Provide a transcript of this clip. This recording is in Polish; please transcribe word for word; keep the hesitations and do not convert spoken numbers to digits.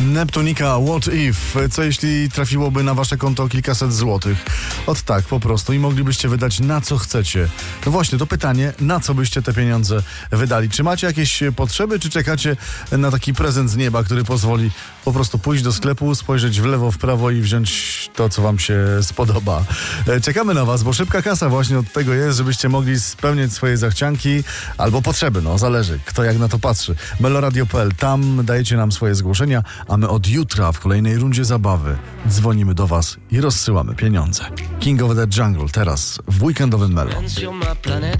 Neptunika, What If? Co jeśli trafiłoby na wasze konto kilkaset złotych? Ot tak, po prostu. I moglibyście wydać na co chcecie. No właśnie, to pytanie, na co byście te pieniądze wydali? Czy macie jakieś potrzeby, czy czekacie na taki prezent z nieba, który pozwoli po prostu pójść do sklepu, spojrzeć w lewo, w prawo i wziąć to, co wam się spodoba? Czekamy na was, bo szybka kasa właśnie od tego jest, żebyście mogli spełniać swoje zachcianki albo potrzeby, no zależy, kto jak na to patrzy. meloradio kropka p l, tam dajecie nam swoje zgłoszenia, a my od jutra w kolejnej rundzie zabawy dzwonimy do was i rozsyłamy pieniądze. King of the Jungle teraz w weekendowym Melo.